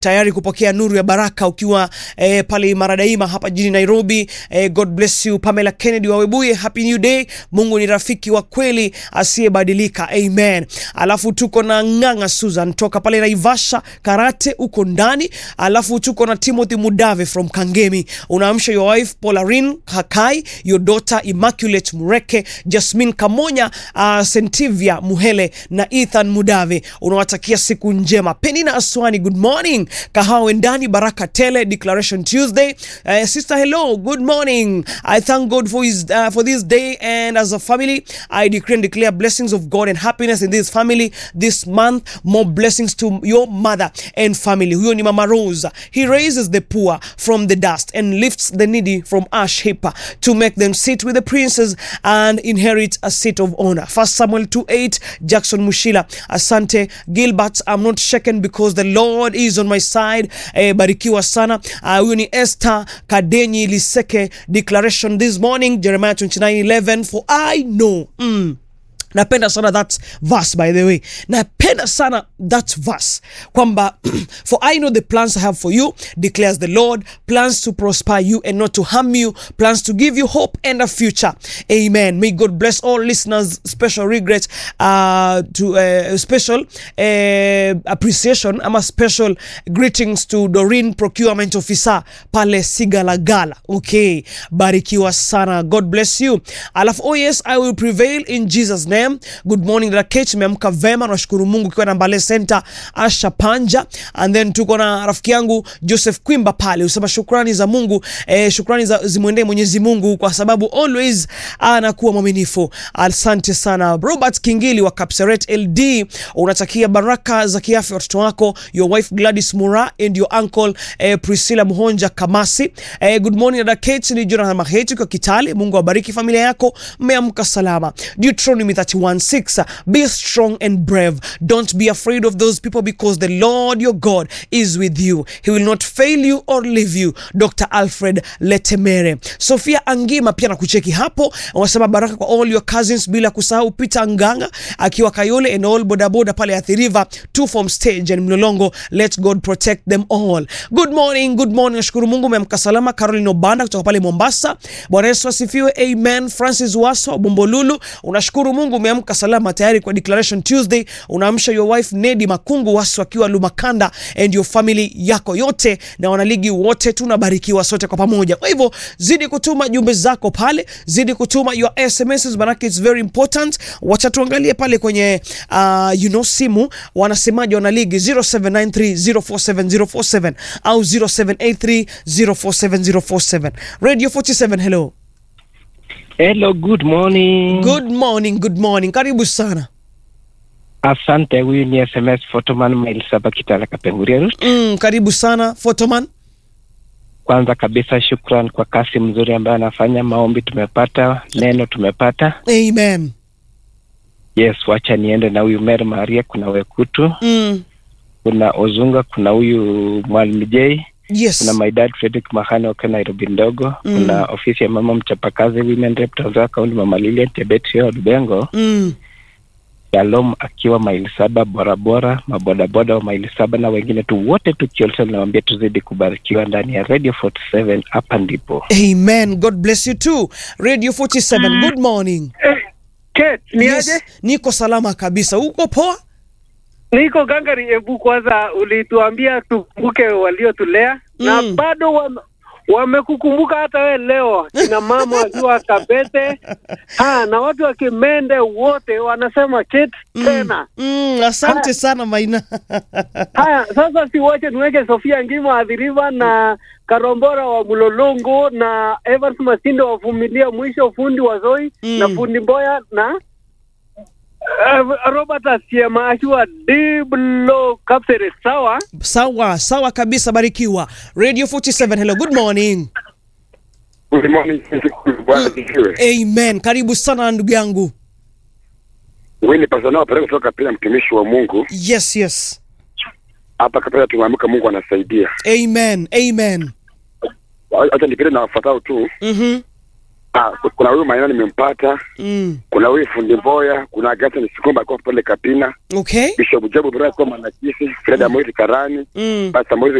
tayari kupokea nuru ya baraka ukiwa pale Imara Daima hapa jijini Nairobi. God bless you Pamela Kennedy wa Webuye, happy new day. Mungu ni rafiki wa kweli asiyebadilika, amen. Alafu tuko na Nganga Susan toka pale Naivasha Karate uko ndani. Alafu tuko na Timothy Mudave from Kangemi, unaamsha your wife Pauline Hakai, your daughter Immaculate Mureke, Jasmine Kamonya, Sentivia Muhele na Ethan Mudave, unawatakia siku njema. Penina Aswani, good morning. Kahawa ndani, baraka tele, Declaration Tuesday. Sister, hello, good morning. I thank God for this day, and as a family I decree and declare blessings of God and happiness in this family this month. More blessings to your mother and family. Huyo ni Mama Rose. He raises the poor from the dust and lifts the needy from ash heap to make them sit with the princes and inherit a seat of honor. 1 Samuel 2:8. Jackson Mushila, asante Gilbert, I'm not shaken because the Lord is on my side. Barikiwa sana. Huyo ni Esther Kadenyi Liseke. Declaration this morning, Jeremiah 29:11. For I know napenda sana that verse, by the way. Napenda sana that verse kwamba for I know the plans I have for you, declares the Lord, plans to prosper you and not to harm you, plans to give you hope and a future. Amen. May God bless all listeners. Special regret to special appreciation ama special greetings to Doreen, procurement officer pale Sigalagala. Okay, barikiwa sana. God bless you. Alafu, oh yes, I will prevail in Jesus name. Good morning Dada Kate, meamka vema, nashukuru Mungu kwa na Mbale Center Asha Panja. And then tuko na rafiki yangu Joseph Kwimba pale, usema shukrani za Mungu, shukrani za zimwendee Mwenyezi Mungu kwa sababu always anakuwa mwaminifu. Asante sana. Robert Kingili wa Kapseret LD, unatakia baraka za kiafya watoto wako, your wife Gladys Mura and your uncle Priscilla Muhonja Kamasi. Good morning Dada Kate, ni Jonathan Maheti kwa Kitale. Mungu awabariki familia yako, meamka salama. Deuteronomy 31:6. Be strong and brave. Don't be afraid of those people because the Lord your God is with you. He will not fail you or leave you. Dr. Alfred Letemere. Sofia Angima pia nakucheki hapo. Wanasema baraka kwa all your cousins, bila kusahau Peter Nganga akiwa Kayole and all bodaboda pale Athi River, 2 Form Stage and Mlolongo. Let God protect them all. Good morning, good morning. Nashukuru Mungu meamka salama. Caroline Obanda kutoka pale Mombasa. Bwana Yesu asifiwe. Amen. Francis Waso Bombolulu, unashukuru Mungu umeamka salama tayari kwa Declaration Tuesday. Unaamsha your wife Nedi Makungu Wasu akiwa Lumakanda and your family yako yote na wanaligi wote, tunabarikiwa sote kwa pamoja. Kwa hivyo zidi kutuma jumbe zako pale, zidi kutuma your SMSs, manake it's very important. Wacha tuangalie pale kwenye simu wanasemaje wanaligi 0793047047 au 0783047047. Radio 47, hello. Hello, good morning. Good morning, good morning. Karibu sana. Asante, huyu ni SMS Photoman Mailsaba Kitala Kapenguria. Karibu sana Photoman. Kwanza kabisa shukrani kwa kasi mzuri ambayo anafanya. Maombi tumepata, neno tumepata. Amen. Yes, wacha niende na huyu Mary Maria, kuna Wekutu. Kuna Ozunga, kuna huyu Mwalimu J. Yes. Kuna my dad Frederick Mahane wa Nairobi ndogo. Kuna ofisi ya mama mchapakazi Women Rep Tanzania kaunti, Mama Lilian Tebetio Lubengo. Shalom akiwa maili 7 bora mabodaboda wa maili 7 na wengine tu wote tukiolsa nawaambia tuzidi kubarikiwa ndani ya Radio 47 hapa ndipo. Amen. God bless you too. Radio 47, good morning. Kate, niaje? Yes, niko salama kabisa. Uko poa? Niko gangari. Ebu kwanza ulituambia tukumbuke waliotulea na bado wamekukumbuka hata wewe leo. Kina mama wakiwa Kabete na watu wa Kimende wote wanasema Kate tena. Asante sana Maina. Sasa siwache niweke Sofia Ngima Athi River na Karombora wa Mlolongo na Evans Masindo wa Vumilia mwisho, fundi wa Zoi na fundi Mboya na Robert Asiema akiwa Diblo Kapsere. Sawa kabisa, barikiwa. Radio 47, hello, good morning. Good morning. Amen. Karibu sana ndugu yangu. Wewe ni pasana pale kutoka pia mtumishi wa Mungu. Yes. Hapa kapela tumeamka, Mungu anasaidia. Amen. Acha nipende na wafuatao tu. Kuna huyu Maina nimempata. Kuna huyu Fundi Mboya, kuna Agata Nisikumba kwa pale Kapina. Okay. Bishop Jabu Bra kwa Manakisi, Freda Moizi Karani, Pastor Moizi